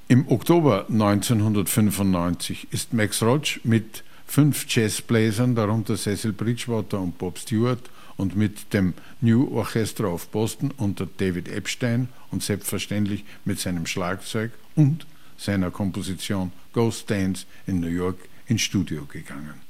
Im Oktober 1995 ist Max Roach mit 5 Jazzbläsern, darunter Cecil Bridgewater und Bob Stewart, und mit dem New Orchestra of Boston unter David Epstein und selbstverständlich mit seinem Schlagzeug und seiner Komposition Ghost Dance in New York ins Studio gegangen.